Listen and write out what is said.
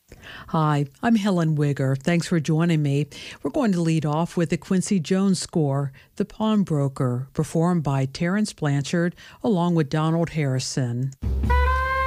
Hi, I'm Helen Wigger. Thanks for joining me. We're going to lead off with the Quincy Jones score, The Pawnbroker, performed by Terrence Blanchard along with Donald Harrison.